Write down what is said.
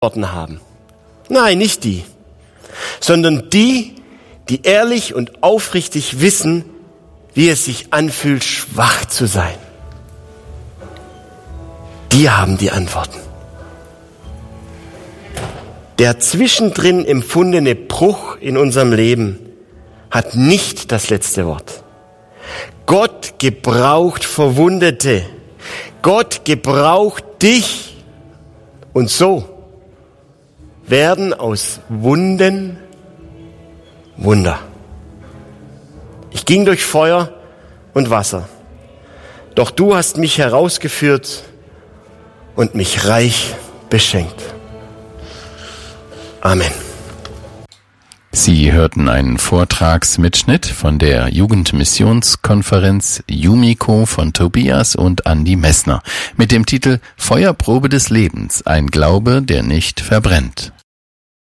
Antworten haben. Nein, nicht die, sondern die, die ehrlich und aufrichtig wissen, wie es sich anfühlt, schwach zu sein. Die haben die Antworten. Der zwischendrin empfundene Bruch in unserem Leben hat nicht das letzte Wort. Gott gebraucht Verwundete. Gott gebraucht dich. Und so werden aus Wunden Wunder. Ich ging durch Feuer und Wasser, doch du hast mich herausgeführt und mich reich beschenkt. Amen. Sie hörten einen Vortragsmitschnitt von der Jugendmissionskonferenz Jumiko von Tobias und Andi Messner mit dem Titel Feuerprobe des Lebens, ein Glaube, der nicht verbrennt.